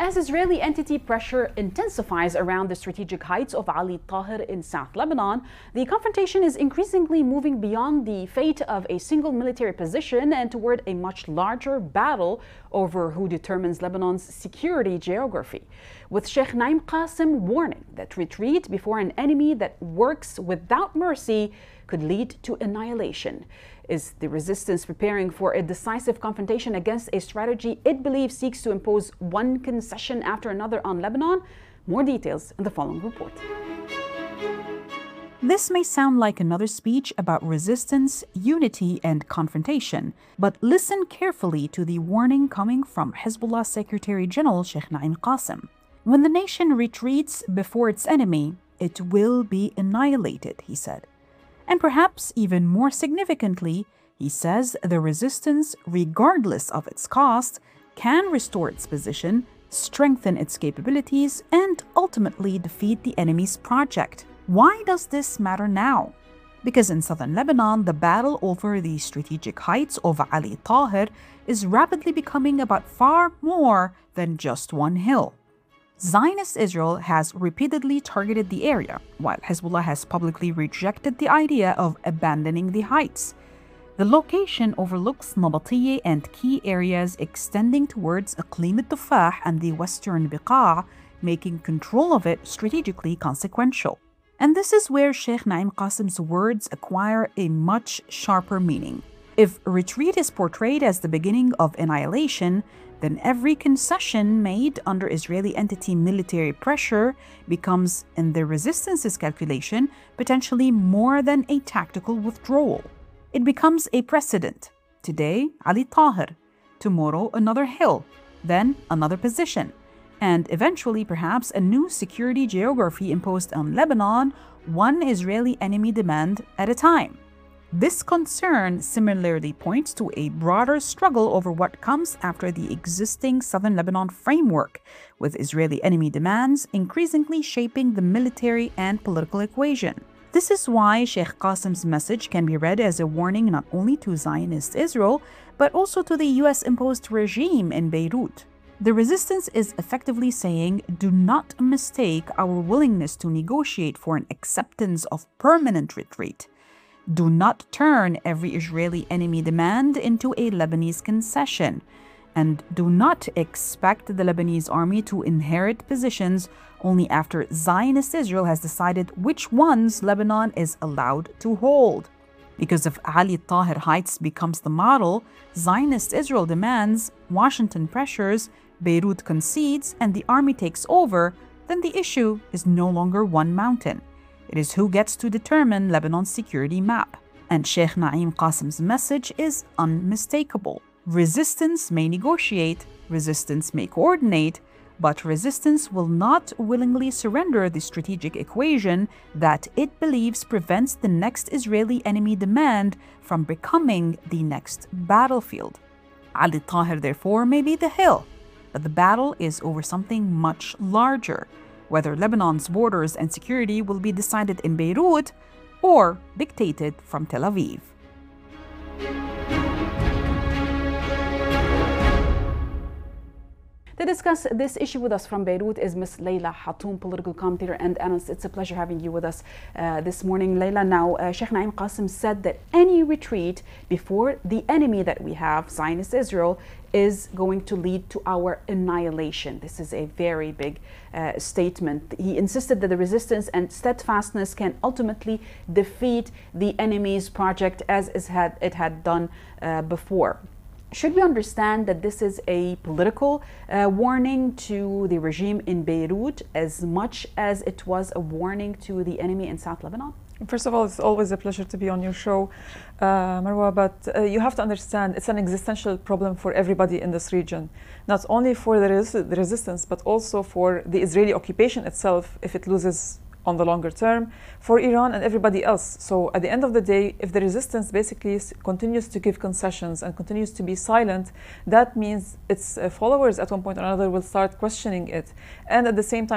As Israeli entity pressure intensifies around the strategic heights of Ali Tahir in South Lebanon, the confrontation is increasingly moving beyond the fate of a single military position and toward a much larger battle over who determines Lebanon's security geography. With Sheikh Naim Qassem warning that retreat before an enemy that works without mercy could lead to annihilation. Is the resistance preparing for a decisive confrontation against a strategy it believes seeks to impose one concession after another on Lebanon? More details in the following report. This may sound like another speech about resistance, unity, and confrontation, but listen carefully to the warning coming from Hezbollah Secretary General Sheikh Naim Qassem. When the nation retreats before its enemy, it will be annihilated, he said. And perhaps even more significantly, he says the resistance, regardless of its cost, can restore its position, strengthen its capabilities, and ultimately defeat the enemy's project. Why does this matter now? Because in southern Lebanon, the battle over the strategic heights of Ali Tahir is rapidly becoming about far more than just one hill. Zionist Israel has repeatedly targeted the area, while Hezbollah has publicly rejected the idea of abandoning the heights. The location overlooks Nabatiyeh and key areas extending towards Iqlim al-Tufah and the western Beqa', making control of it strategically consequential. And this is where Sheikh Naim Qassem's words acquire a much sharper meaning. If retreat is portrayed as the beginning of annihilation, then every concession made under Israeli entity military pressure becomes, in the resistance's calculation, potentially more than a tactical withdrawal. It becomes a precedent. Today, Ali Tahir. Tomorrow, another hill. Then, another position. And eventually, perhaps, a new security geography imposed on Lebanon, one Israeli enemy demand at a time. This concern similarly points to a broader struggle over what comes after the existing southern Lebanon framework, with Israeli enemy demands increasingly shaping the military and political equation. This is why Sheikh Qassem's message can be read as a warning not only to Zionist Israel, but also to the US-imposed regime in Beirut. The resistance is effectively saying, do not mistake our willingness to negotiate for an acceptance of permanent retreat. Do not turn every Israeli enemy demand into a Lebanese concession. And do not expect the Lebanese army to inherit positions only after Zionist Israel has decided which ones Lebanon is allowed to hold. Because if Ali Tahir Heights becomes the model, Zionist Israel demands, Washington pressures, Beirut concedes, and the army takes over, then the issue is no longer one mountain. It is who gets to determine Lebanon's security map. And Sheikh Naim Qassem's message is unmistakable. Resistance may negotiate, resistance may coordinate, but resistance will not willingly surrender the strategic equation that it believes prevents the next Israeli enemy demand from becoming the next battlefield. Ali Tahir, therefore, may be the hill, but the battle is over something much larger. Whether Lebanon's borders and security will be decided in Beirut or dictated from Tel Aviv. To discuss this issue with us from Beirut is Ms. Leila Hatoum, political commentator and analyst. It's a pleasure having you with us this morning, Leila. Now, Sheikh Naim Qassem said that any retreat before the enemy that we have, Zionist Israel, is going to lead to our annihilation. This is a very big statement. He insisted that the resistance and steadfastness can ultimately defeat the enemy's project as it had done before. Should we understand that this is a political warning to the regime in Beirut as much as it was a warning to the enemy in South Lebanon? First of all, it's always a pleasure to be on your show, Marwa, but you have to understand it's an existential problem for everybody in this region, not only for the resistance, but also for the Israeli occupation itself if it loses on the longer term, for Iran and everybody else. So at the end of the day, if the resistance basically continues to give concessions and continues to be silent, that means its followers at one point or another will start questioning it. And at the same time,